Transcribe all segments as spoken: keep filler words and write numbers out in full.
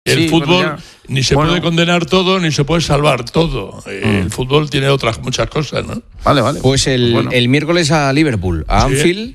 El sí, fútbol bueno, ni se bueno. puede condenar todo, ni se puede salvar todo. Mm. El fútbol tiene otras muchas cosas, ¿no? Vale, vale. Pues el, bueno. el miércoles a Liverpool, a Sí. Anfield,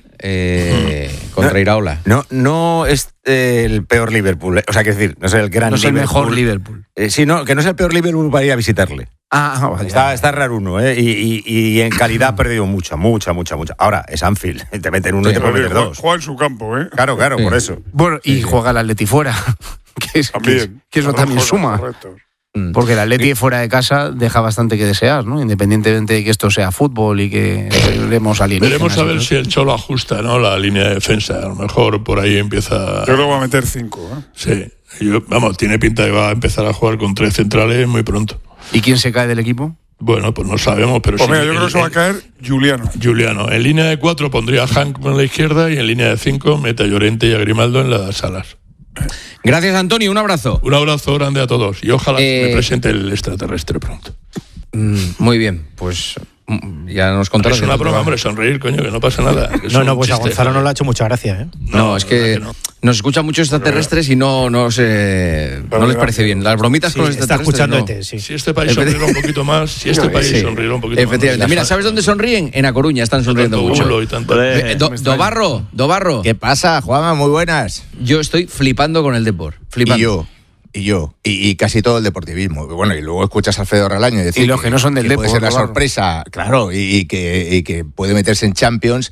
eh, contra no, Iraola. No, no es eh, el peor Liverpool. O sea, que decir, no es el gran No es el Liverpool. mejor Liverpool. Eh, sí, no, que no es el peor Liverpool para ir a visitarle. Ah, vale. Está, está raro uno, ¿eh? Y, y, y en calidad ha perdido mucha, mucha, mucha, mucha. Ahora, es Anfield. Te meten uno Sí, y te pueden meter Juega, dos. juega en su campo, ¿eh? Claro, claro, Sí. por eso. Bueno, y Sí, sí. juega el Atleti fuera. que, es, que, es- También. que eso Los también juegos, suma. correcto. Porque el Atleti fuera de casa deja bastante que desear, ¿no? Independientemente de que esto sea fútbol y que veremos alienígenas. Veremos a ver y si el Cholo ajusta, ¿no? La línea de defensa. A lo mejor por ahí empieza. Yo creo que va a meter cinco, ¿eh? Sí. Yo, vamos, tiene pinta de que va a empezar a jugar con tres centrales muy pronto. ¿Y quién se cae del equipo? Bueno, pues no sabemos, pero Pues sí. mira, yo el- creo que se va a el- caer Juliano. Juliano. En línea de cuatro pondría a Hank en la izquierda y en línea de cinco mete a Llorente y a Grimaldo en las alas. Gracias, Antonio, un abrazo. Un abrazo grande a todos y ojalá Eh, me presente el extraterrestre pronto. Mm, muy bien, pues mm, ya nos contarás. Es una broma, hombre, sonreír, coño, que no pasa nada. que es No, un no, pues a chiste. Gonzalo no le ha hecho mucha gracia, ¿eh? No, es la que, verdad que no. nos escuchan muchos extraterrestres y no, no, se, no les parece bien. Las bromitas Sí, con los está extraterrestres escuchando no. E T, sí. Si este país sonriera un poquito más, si este No, país sí. sonriera un poquito Efectivamente. más. Mira, ¿sabes dónde sonríen? En A Coruña están sonriendo Tanto mucho. bulo y tanto- Eh, Do- Dobarro, Dobarro, ¿Qué pasa, Juanma? Muy buenas. yo estoy flipando con el Depor. Y Flipando. yo, y yo, y, y casi todo el deportivismo. Bueno, y luego escuchas a Alfredo Relaño decir Y los que no son del que puede Depor, ser la Navarro. sorpresa, claro, y, y que, y que puede meterse en Champions.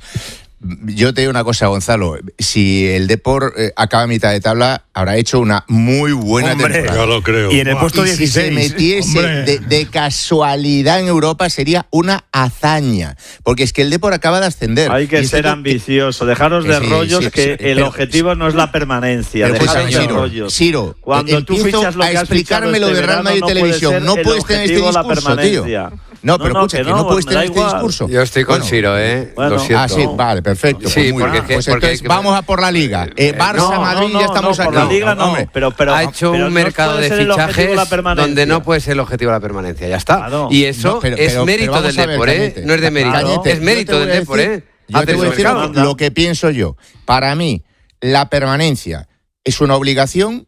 Yo te digo una cosa, Gonzalo, si el Depor eh, acaba a mitad de tabla, habrá hecho una muy buena Hombre, temporada. Ya lo creo. Y en el Buah. puesto Y si se dieciséis. metiese Hombre. de, de casualidad en Europa sería una hazaña, porque es que el Depor acaba de ascender. Hay que Y ser esto- ambicioso, dejaros que de sí, rollos, sí, que sí, el pero- objetivo no es la permanencia, Pero dejaros escúchame, de Ciro, rollos. Ciro, Cuando tú empiezo fichas lo a que has explicarme fichado lo de este Real Madrid verano, no puede Televisión. ser No el puedes tener este objetivo la discurso, tío. permanencia. No, pero No, no, escucha, que que no, no, puedes me da tener este igual. discurso. Yo estoy con Bueno, Ciro, ¿eh? Bueno, Lo siento. Ah, sí, vale, perfecto. Sí, pues muy porque bien. es que- Pues porque entonces hay que- vamos a por la Liga. Eh, Barça, No, Madrid, no, ya estamos no, aquí. por la Liga no, Hombre. pero, pero, ha hecho pero un no mercado puede de ser el objetivo fichajes la permanencia. donde no puede ser el objetivo de la permanencia. Ya está. Claro. Y eso No, pero- es pero- mérito pero del vamos a ver, Depor, ¿eh? Cañete. No es de mérito. Cañete, es yo mérito te voy del a Depor, decir- ¿eh? Yo te Haces voy a decir mercado. lo que pienso yo. Para mí, la permanencia es una obligación,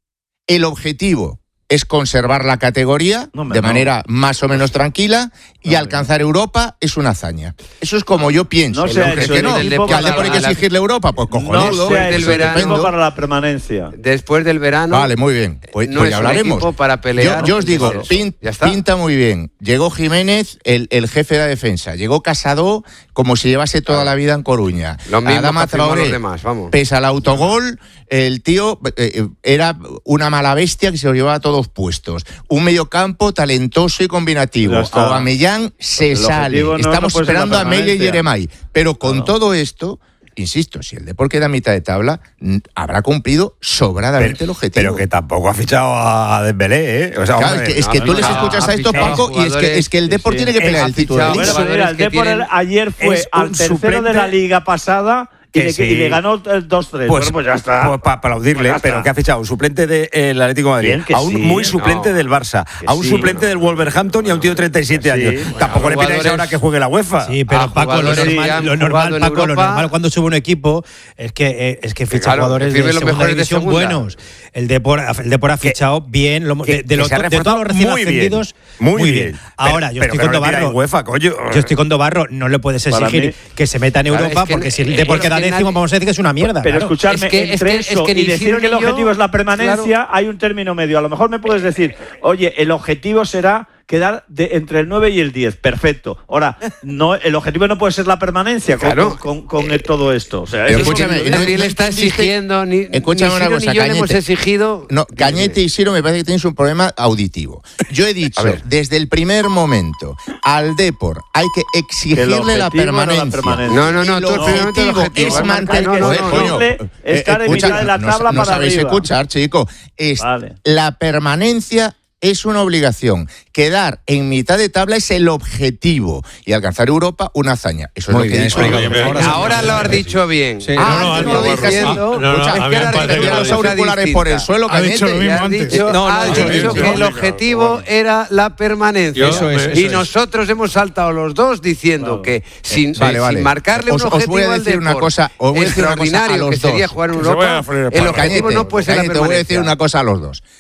el objetivo es conservar la categoría No, hombre, de no. manera más o menos tranquila y hombre, alcanzar Europa es una hazaña. Eso es como yo pienso. No se ha Que hecho que el no, equipo que al para Depor hay que la- exigirle Europa, pues No cojonudo. se ha del hecho el verano. equipo para la permanencia. Después del verano. Vale, muy bien. Pues, No pues es ya un hablaremos. equipo para pelear. Yo, yo os digo, Claro. pin- Ya está. pinta muy bien. Llegó Jiménez, el, el jefe de la defensa. Llegó Casado como si llevase toda la vida en Coruña. Lo mismo Adama que afirmó Traoré, los demás, vamos. pese al autogol, el tío eh, eh, era una mala bestia que se lo llevaba a todos puestos. Un mediocampo talentoso y combinativo. Ya está. Aubameyang se El sale. objetivo no- Estamos no puede ser la esperando a Mella y permanencia. Yeremay. Pero con Claro. todo esto, insisto, si el Depor queda a mitad de tabla, n- habrá cumplido sobradamente el objetivo. pero que tampoco ha fichado a Dembélé, ¿eh? O sea, Claro, hombre, es que, es que no, tú no, les no, escuchas ha a estos, fichado Paco, y es que, jugadores- es que el Depor sí, tiene que sí. pelear Ha el título de fichado Liga. Bueno, pues mira, el que Depor tienen- ayer fue es al un tercero suplente de la liga pasada y, Que le, sí. y le ganó el dos tres. Pues, Bueno, pues ya está. Pues para aplaudirle, Pues ya está. pero que ha fichado un suplente del Atlético de Madrid, Bien, que a un sí, muy no. suplente del Barça, Que a un sí, suplente no. del Wolverhampton y a un tío de treinta y siete Que sí. años. Bueno, Tampoco le pidáis jugadores- ahora que juegue la UEFA. Sí, pero a Paco, lo jugadores normal, que han lo normal, jugado en Paco, lo Europa. normal cuando sube un equipo es que eh, es que ficha Claro, jugadores que de firme los segunda mejores de división segunda. buenos. El Depor, el Depor ha fichado bien, lo- que- de, de que los se ha to- de todos reforzado los recién muy bien, ascendidos, muy bien. Ahora, Pero- yo pero estoy que con no le pidáis Dobarro. UEFA, coño. Yo estoy con Dobarro, no le puedes Para exigir mí- que se meta en Claro, Europa es que- porque si el es Depor que queda nadie- décimo, vamos a decir que es una mierda. Pero claro. escuchadme, Es que- es entre que- es eso que y ni decir Ciro que el ni yo- objetivo es la permanencia, Claro. hay un término medio. A lo mejor me puedes decir, oye, el objetivo será quedar de, entre el nueve y el diez. Perfecto. Ahora, no, el objetivo no puede ser la permanencia con, Claro. con, con, con el- todo esto. O sea, Pero eso es lo escúchame, que- no- Nadie no le está entendiste- exigiendo, ni, Escúchame ni una Ciro cosa, ni yo le hemos Cañete. exigido. No, Cañete y Siro me parece que tenéis un problema auditivo. Yo he dicho, A ver. desde el primer momento, al Depor hay que Que el exigirle la objetivo era la permanencia. permanencia. No, no, no, Y tú lo el primer momento el objetivo objetivo. es Vamos a mantener. marcar- no, Joder, no, coño, no. Simple, estar en escucha, mitad de la no- tabla no para sabéis arriba. escuchar, chico. Es, Vale. La permanencia es una obligación. Quedar en mitad de tabla es el objetivo. Y alcanzar Europa, una hazaña. Eso es Muy lo que bien he dicho. explicado. Ahora Ahora sí. Ahora lo has dicho bien. Sí. Ah, No, no, tú no, lo dije así. no, no, Escucha, a mí es me que ahora parece te que tiran lo los dice auriculares por el suelo, Ha dicho lo Cañete. mismo Y has antes. dicho, No, no, has ha dicho dicho lo que mismo. el objetivo era la permanencia. Eso es, y eso es. nosotros hemos saltado los dos diciendo Claro. que sin, Vale, vale. sin marcarle Os- un os objetivo voy a al decir una Depor cosa, os voy a decir una cosa a extraordinario los que sería dos. jugar en Que se vayan Europa, a freír el el palo. objetivo Cañete, no puede ser la Cañete, te voy a decir permanencia. una cosa a los dos.